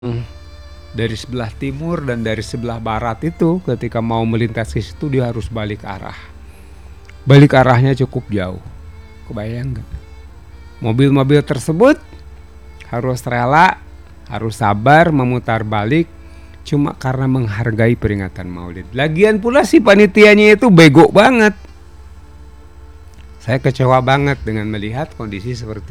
dari sebelah timur dan dari sebelah barat itu ketika mau melintas ke situ dia harus balik arah. Balik arahnya cukup jauh. Kebayang nggak? Mobil-mobil tersebut harus rela, harus sabar memutar balik cuma karena menghargai peringatan Maulid. Lagian pula si panitianya itu bego banget. Saya kecewa banget dengan melihat kondisi seperti